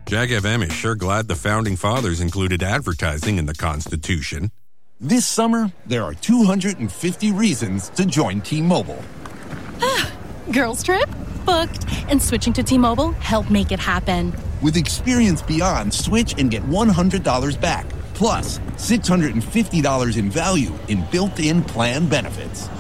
Jag FM is sure glad the Founding Fathers included advertising in the Constitution. This summer, there are 250 reasons to join T-Mobile. Girls trip? Booked. And switching to T-Mobile helped make it happen. With Experience Beyond, switch and get $100 back. Plus, $650 in value in built-in plan benefits.